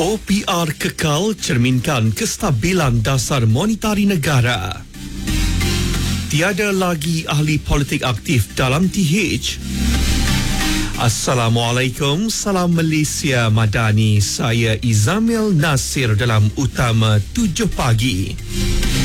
OPR kekal cerminkan kestabilan dasar monetari negara. Tiada lagi ahli politik aktif dalam TH. Assalamualaikum, salam Malaysia Madani. Saya Izamil Nasir dalam Utama 7 Pagi.